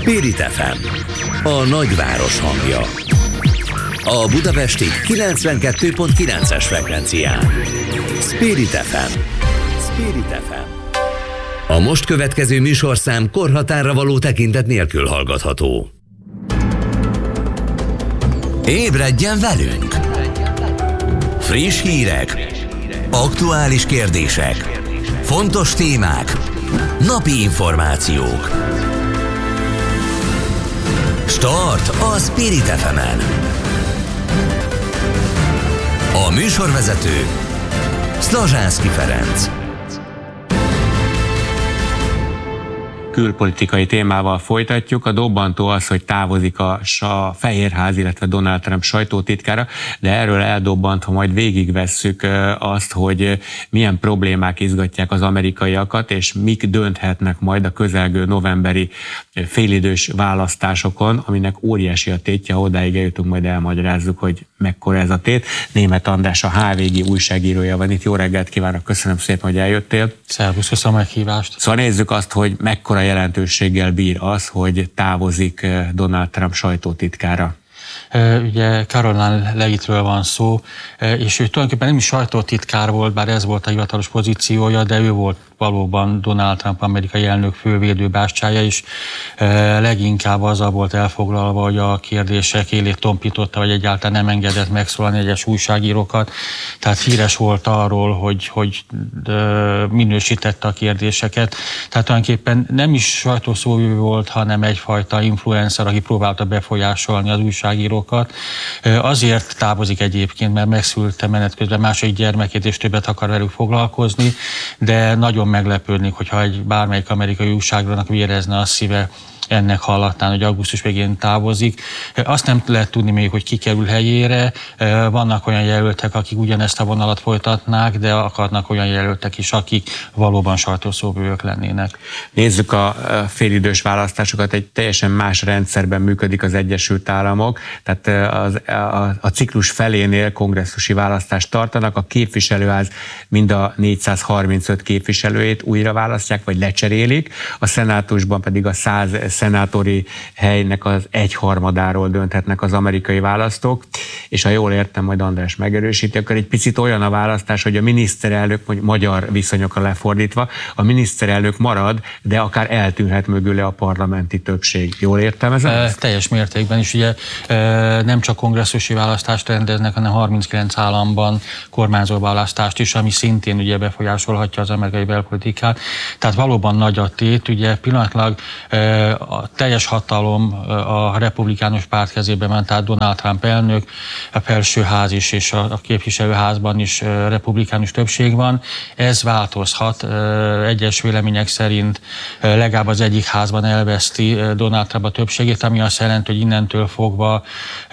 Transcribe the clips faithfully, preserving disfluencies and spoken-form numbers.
Spirit ef em, a nagyváros hangja. A budapesti kilencvenkettő pont kilences frekvencián. Spirit ef em. Spirit ef em. A most következő műsorszám korhatárra való tekintet nélkül hallgatható. Ébredjen velünk! Friss hírek, aktuális kérdések, fontos témák, napi információk. Start a Spirit ef emen. A műsorvezető Szlazsánszky Ferenc. Külpolitikai témával folytatjuk. A dobbantó az, hogy távozik a, a Fehérház, illetve Donald Trump sajtótitkára, de erről eldobbantva majd végigvesszük azt, hogy milyen problémák izgatják az amerikaiakat, és mik dönthetnek majd a közelgő novemberi félidős választásokon, aminek óriási a tétje, odáig eljutunk, majd elmagyarázzuk, hogy mekkora ez a tét. Németh András, a há vé gé újságírója van itt. Jó reggelt kívánok, köszönöm szépen, hogy eljöttél. Szervusz, köszönöm a meghívást. Szóval nézzük azt, hogy mekkora jelentőséggel bír az, hogy távozik Donald Trump sajtótitkára. Ugye Caroline Levittről van szó, és ő tulajdonképpen nem is sajtótitkár volt, bár ez volt a hivatalos pozíciója, de ő volt valóban Donald Trump amerikai elnök fővédőbástyája is. Leginkább azzal volt elfoglalva, hogy a kérdések élét tompította, vagy egyáltalán nem engedett megszólalni egyes újságírókat. Tehát híres volt arról, hogy, hogy minősítette a kérdéseket. Tehát tulajdonképpen nem is sajtószóvivő volt, hanem egyfajta influencer, aki próbálta befolyásolni az újságírókat. Azért távozik egyébként, mert megszülte menet közben második gyermekét, és többet akar velük foglalkozni, de nagyon meglepődnék, hogyha egy bármelyik amerikai újságírónak vérezne a szíve ennek hallatán, hogy augusztus végén távozik. Azt nem lehet tudni még, hogy ki kerül helyére. Vannak olyan jelöltek, akik ugyanezt a vonalat folytatnák, de akarnak olyan jelöltek is, akik valóban sajtószóvivők lennének. Nézzük a félidős választásokat. Egy teljesen más rendszerben működik az Egyesült Államok. Tehát az, a, a ciklus felénél kongresszusi választást tartanak. A képviselőház mind a négyszázharmincöt képviselőjét újra választják, vagy lecserélik. A szenátusban pedig a száz szenátori helynek az egyharmadáról dönthetnek az amerikai választók, és ha jól értem, majd András megerősíti, akkor egy picit olyan a választás, hogy a miniszterelnök, mondjuk magyar viszonyokra lefordítva, a miniszterelnök marad, de akár eltűnhet mögüle a parlamenti többség. Jól értem ezen? E, teljes mértékben is. Ugye e, nem csak kongresszusi választást rendeznek, hanem harminckilenc államban kormányzó választást is, ami szintén ugye befolyásolhatja az amerikai belpolitikát. Tehát valóban nagy a tét, ugye pillanatlag e, a teljes hatalom a republikánus párt kezében van, tehát Donald Trump elnök, a felsőház is és a képviselőházban is republikánus többség van. Ez változhat. Egyes vélemények szerint legalább az egyik házban elveszti Donald Trump a többségét, ami azt jelenti, hogy innentől fogva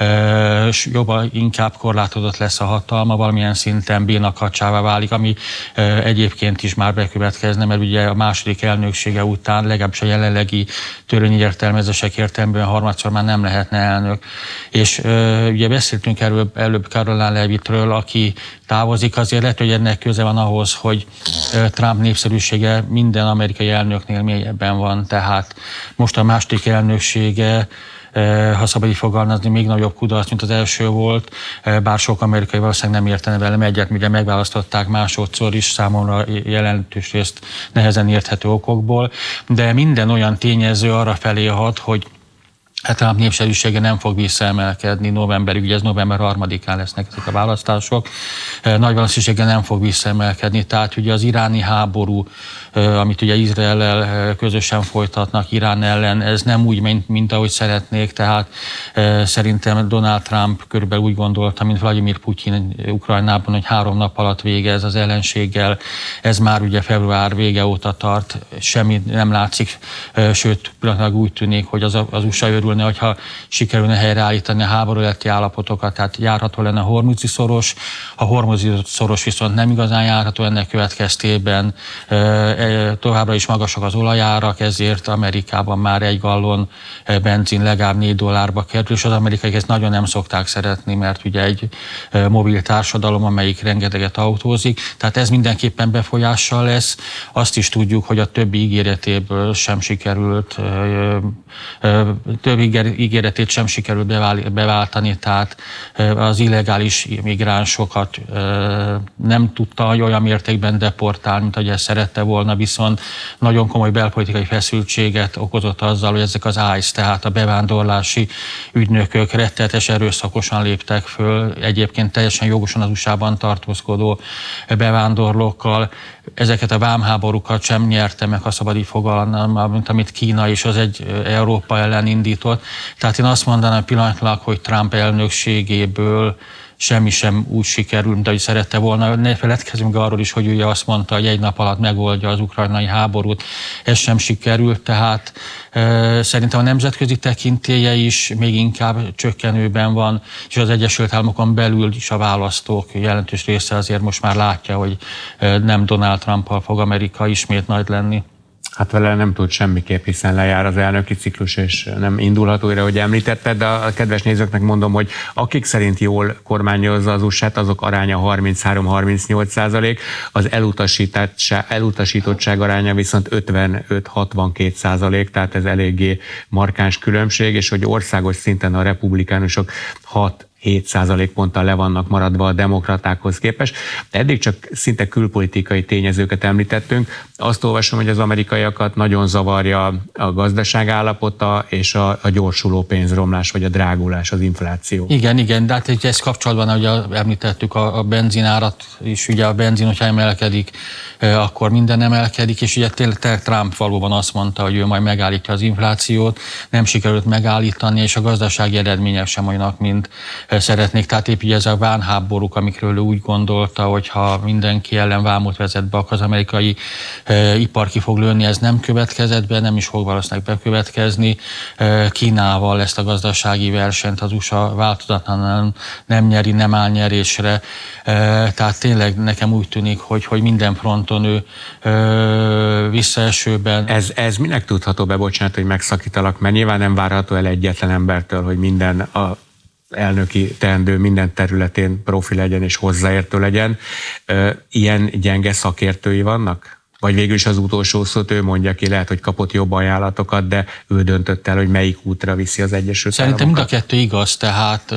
jobban inkább korlátozott lesz a hatalma, valamilyen szinten bénakacsává válik, ami egyébként is már bekövetkezne, mert ugye a második elnöksége után legalábbis a jelenlegi törvényi értelmezések értelemben harmadszor már nem lehetne elnök. És ö, ugye beszéltünk erről előbb Caroline Levittről, aki távozik, azért lehet, hogy ennek köze van ahhoz, hogy ö, Trump népszerűsége minden amerikai elnöknél mélyebben van, tehát most a második elnöksége, ha szabad így fogalmazni, még nagyobb kudarc, mint az első volt, bár sok amerikai valószínűleg nem értene velem egyet, ugye megválasztották másodszor is, számomra jelentős részt nehezen érthető okokból, de minden olyan tényező arra felé hat, hogy hát Trump népszerűsége nem fog visszaemelkedni novemberig, ugye ez november harmadikán lesznek ezek a választások, nagy valószínűséggel nem fog visszaemelkedni, tehát ugye az iráni háború, amit ugye Izraellel közösen folytatnak Irán ellen, ez nem úgy, mint, mint ahogy szeretnék, tehát szerintem Donald Trump körülbelül úgy gondolta, mint Vladimir Putyin Ukrajnában, hogy három nap alatt végez az ellenséggel, ez már ugye február vége óta tart, semmi nem látszik, sőt, pillanatnyilag úgy tűnik, hogy az, az u es á örül sikerülne, hogyha sikerülne helyreállítani a háború előtti állapotokat, tehát járható lenne a hormuzi szoros, a hormuzi szoros viszont nem igazán járható, ennek következtében továbbra is magasak az olajárak, ezért Amerikában már egy gallon benzin legalább négy dollárba kerül, és az amerikaiak ezt nagyon nem szokták szeretni, mert ugye egy mobil társadalom, amelyik rengeteget autózik, tehát ez mindenképpen befolyással lesz. Azt is tudjuk, hogy a többi ígéretéből sem sikerült, több ígéretét sem sikerült beváltani, tehát az illegális migránsokat nem tudta olyan mértékben deportálni, mint ahogy ezt szerette volna, viszont nagyon komoly belpolitikai feszültséget okozott azzal, hogy ezek az ICE, tehát a bevándorlási ügynökök rettenetes erőszakosan léptek föl, egyébként teljesen jogosan az u es á-ban tartózkodó bevándorlókkal. Ezeket a vámháborúkat sem nyerte meg, ha szabad így fogalmam, mint amit Kína is az egy Európa ellen indított. Tehát én azt mondanám pillanatlag, hogy Trump elnökségéből semmi sem úgy sikerül, mint ahogy szerette volna. Ne feledkezzünk arról is, hogy ugye azt mondta, hogy egy nap alatt megoldja az ukrajnai háborút. Ez sem sikerült, tehát e, szerintem a nemzetközi tekintélye is még inkább csökkenőben van, és az Egyesült Államokon belül is a választók jelentős része azért most már látja, hogy nem Donald Trumpal fog Amerika ismét nagy lenni. Hát vele nem tud semmiképp, hiszen lejár az elnöki ciklus, és nem indulhat újra, hogy említetted, de a kedves nézőknek mondom, hogy akik szerint jól kormányozza az u es á-t, azok aránya harminchárom-harmincnyolc százalék, az elutasítottság aránya viszont ötvenöt-hatvankét százalék, tehát ez eléggé markáns különbség, és hogy országos szinten a republikánusok hat-hét százalékponttal le vannak maradva a demokratákhoz képest. De eddig csak szinte külpolitikai tényezőket említettünk. Azt olvasom, hogy az amerikaiakat nagyon zavarja a gazdaság állapota és a, a gyorsuló pénzromlás, vagy a drágulás, az infláció. Igen, igen, de hát ez kapcsolatban, ahogy említettük, a, a benzinárat is, ugye a benzin, hogyha emelkedik, akkor minden emelkedik, és ugye tényleg Trump valóban azt mondta, hogy ő majd megállítja az inflációt, nem sikerült megállítani, és a gazdasági eredmények sem olyanok, mint szeretnék. Tehát épp ugye ez a vámháborúk, amikről ő úgy gondolta, hogy ha mindenki ellen vámot vezet be, akkor az amerikai e, ipar ki fog lőni, ez nem következett be, nem is fog valószínűleg bekövetkezni. E, Kínával ezt a gazdasági versenyt az u es á változatlanul nem nyeri, nem áll nyerésre. E, tehát tényleg nekem úgy tűnik, hogy, hogy minden fronton ő e, visszaesőben. Ez, ez minek tudható be, bocsánat, hogy megszakítalak, mert nyilván nem várható el egyetlen embertől, hogy minden a elnöki teendő minden területén profi legyen és hozzáértő legyen. Ilyen gyenge szakértői vannak? Vagy végül is az utolsó szót ő mondja ki, lehet, hogy kapott jobb ajánlatokat, de ő döntött el, hogy melyik útra viszi az Egyesült Szerintem Államokat? mind a kettő igaz, tehát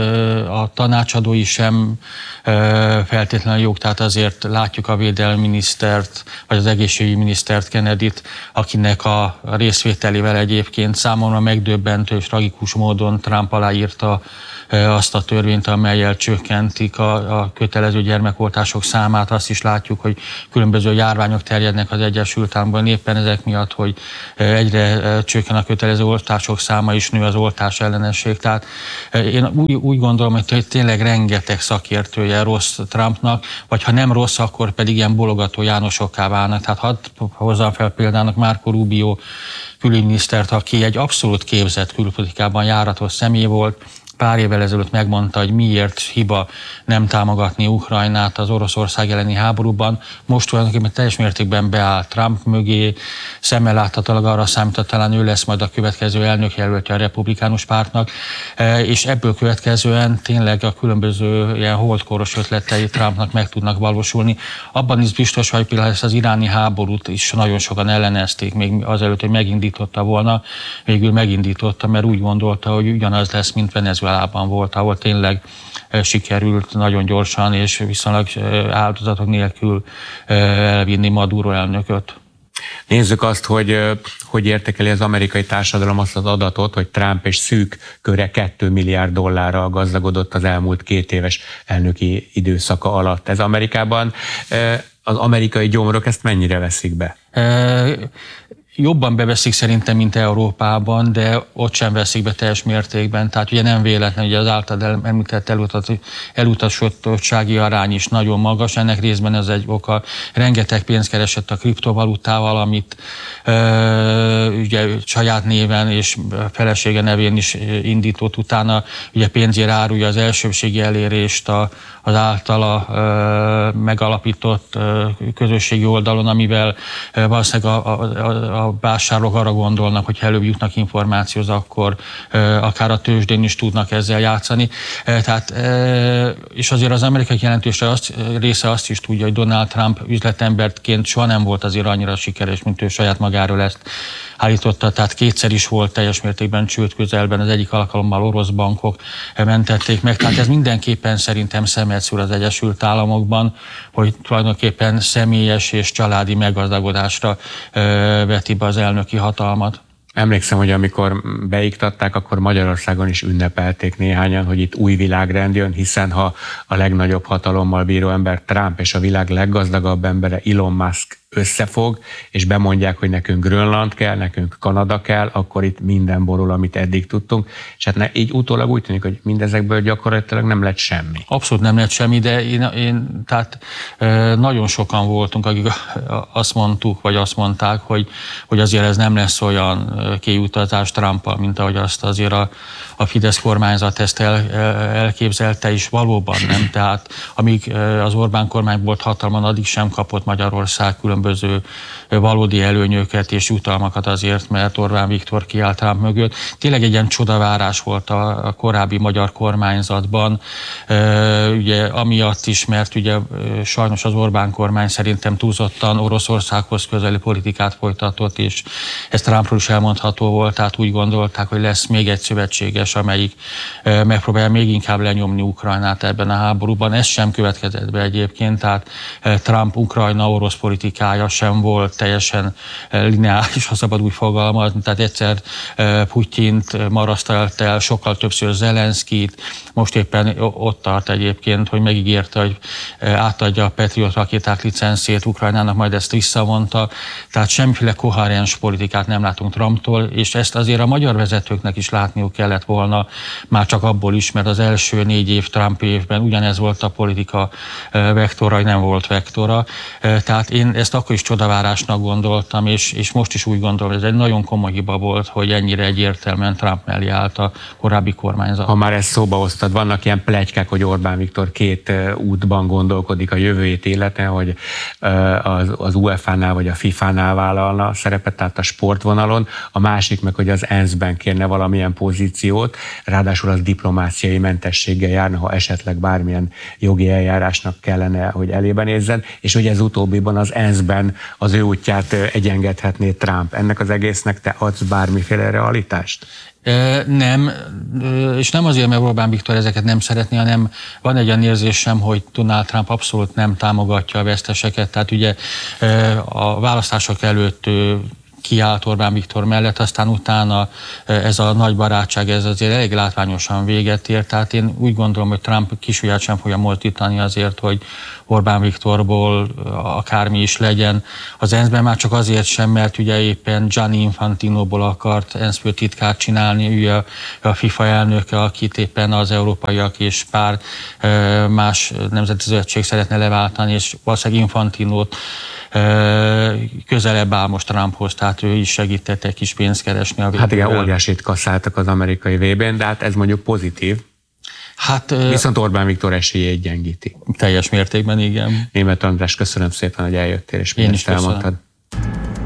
a tanácsadói sem feltétlenül jók, tehát azért látjuk a védelmi minisztert, vagy az egészségügyi minisztert, Kennedyt, akinek a részvételével egyébként számomra megdöbbentő és tragikus módon Trump aláírta azt a törvényt, amellyel csökkentik a, a kötelező gyermekoltások számát. Azt is látjuk, hogy különböző járványok terjednek az Egyesült Államokban, éppen ezek miatt, hogy egyre csökken a kötelező oltások száma, és nő az oltás ellenesség. Tehát én úgy, úgy gondolom, hogy tényleg rengeteg szakértője rossz Trumpnak, vagy ha nem rossz, akkor pedig ilyen bologató Jánosokká válnak. Tehát hadd hozzam fel példának Marco Rubio külügyminisztert, aki egy abszolút képzett külpolitikában járatos személy volt, pár évvel ezelőtt megmondta, hogy miért hiba nem támogatni Ukrajnát az Oroszország elleni háborúban. Most tulajdonképpen teljes mértékben beáll Trump mögé, szemmel láthatólag arra számított, talán ő lesz majd a következő elnökjelöltje a republikánus pártnak, és ebből következően tényleg a különböző ilyen holdkoros ötletei Trumpnak meg tudnak valósulni. Abban is biztos, hogy például ezt az iráni háborút is nagyon sokan ellenezték, még azelőtt, hogy megindította volna, végül megindította, mert úgy gondolta, hogy ugyanaz lesz, mint Venezuelában volt, ahol tényleg sikerült nagyon gyorsan és viszonylag áldozatok nélkül elvinni Maduro elnököt. Nézzük azt, hogy hogy értékeli az amerikai társadalom azt az adatot, hogy Trump és szűk köre két milliárd dollárral gazdagodott az elmúlt két éves elnöki időszaka alatt. Ez Amerikában, az amerikai gyomrok ezt mennyire veszik be? E- Jobban beveszik szerintem, mint Európában, de ott sem veszik be teljes mértékben. Tehát ugye nem véletlen, hogy az által említett elutasítottsági arány is nagyon magas. Ennek részben ez egy oka. Rengeteg pénzt keresett a kriptovalutával, amit ö, ugye saját néven és felesége nevén is indított, utána ugye pénzért árulja az elsőbségi elérést a, az általa ö, megalapított ö, közösségi oldalon, amivel ö, valószínűleg a, a, a vásárlók arra gondolnak, hogy ha előbb jutnak információhoz, akkor ö, akár a tőzsdén is tudnak ezzel játszani. E, tehát, e, és azért az amerikai jelentős azt, része azt is tudja, hogy Donald Trump üzletemberként soha nem volt azért annyira sikeres, mint ő saját magáról ezt állította, tehát kétszer is volt teljes mértékben csőd közelben, az egyik alkalommal orosz bankok mentették meg, tehát ez mindenképpen szerintem szemet szúr az Egyesült Államokban, hogy tulajdonképpen személyes és családi meggazdagodásra veti be az elnöki hatalmat. Emlékszem, hogy amikor beiktatták, akkor Magyarországon is ünnepelték néhányan, hogy itt új világrend jön, hiszen ha a legnagyobb hatalommal bíró ember Trump és a világ leggazdagabb embere Elon Musk összefog, és bemondják, hogy nekünk Grönland kell, nekünk Kanada kell, akkor itt minden borul, amit eddig tudtunk. És hát ne, így utólag úgy tűnik, hogy mindezekből gyakorlatilag nem lett semmi. Abszolút nem lett semmi, de én, én tehát nagyon sokan voltunk, akik azt mondtuk, vagy azt mondták, hogy, hogy azért ez nem lesz olyan kiutazás Trumpal, mint ahogy azt azért a, a Fidesz kormányzat ezt el, elképzelte, és valóban nem. Tehát amíg az Orbán kormány volt hatalman, addig sem kapott Magyarország különböző valódi előnyöket és jutalmakat azért, mert Orbán Viktor kiállt Trump mögött. Tényleg egy ilyen csodavárás volt a, a korábbi magyar kormányzatban, e, ugye amiatt is, mert ugye sajnos az Orbán kormány szerintem túlzottan Oroszországhoz közeli politikát folytatott, és ez Trumpról is elmondható volt, tehát úgy gondolták, hogy lesz még egy szövetséges, amelyik e, megpróbálja még inkább lenyomni Ukrajnát ebben a háborúban. Ez sem következett be egyébként, tehát e, Trump Ukrajna-orosz politikája sem volt teljesen lineáris, ha szabad úgy fogalmazni, tehát egyszer Putyint marasztalta el, sokkal többször Zelenszkit, most éppen ott tart egyébként, hogy megígérte, hogy átadja a Patriot rakéták licenszét Ukrajnának, majd ezt visszavonta, tehát semmiféle koherens politikát nem látunk Trumptól, és ezt azért a magyar vezetőknek is látniuk kellett volna, már csak abból is, mert az első négy év Trump évben ugyanez volt a politika vektora, vagy nem volt vektora, tehát én ezt akkor is csodavárásnak gondoltam, és, és most is úgy gondolom, hogy ez egy nagyon komoly hiba volt, hogy ennyire egyértelműen Trump mellé állt a korábbi kormányzat. Ha már ezt szóba hoztad, vannak ilyen pletykák, hogy Orbán Viktor két útban gondolkodik a jövőjét életen, hogy az, az u e ef á-nál vagy a fifánál vállalna szerepet, tehát a sportvonalon, a másik meg, hogy az ENSZ-ben kérne valamilyen pozíciót, ráadásul az diplomáciai mentességgel járna, ha esetleg bármilyen jogi eljárásnak kellene, hogy elébe nézzen, és hogy ez utóbbiban az ENSZ-ben az ő útját egyengedhetné Trump. Ennek az egésznek te adsz bármiféle realitást? Nem, és nem azért, mert Orbán Viktor ezeket nem szeretné, hanem van egy olyan érzésem, hogy Donald Trump abszolút nem támogatja a veszteseket, tehát ugye a választások előtt kiállt Orbán Viktor mellett, aztán utána ez a nagy barátság, ez azért elég látványosan véget ért, tehát én úgy gondolom, hogy Trump kisujját sem fogja mozdítani azért, hogy Orbán Viktorból akármi is legyen. Az ENSZ-ben már csak azért sem, mert ugye éppen Gianni Infantinóból akart ENSZ főtitkárt csinálni, ő a, a FIFA elnöke, akit éppen az európaiak és pár más nemzeti szövetség szeretne leváltani, és valószínűleg Infantinót közelebb áll most Trumphoz, tehát ő is segített egy kis pénzt keresni a vé bében. Hát igen, óriásit kasszáltak az amerikai vé bén, de hát ez mondjuk pozitív. Hát, Viszont Orbán Viktor esélyét gyengíti. Teljes mértékben, igen. Németh András, köszönöm szépen, hogy eljöttél, és mindezt elmondtad.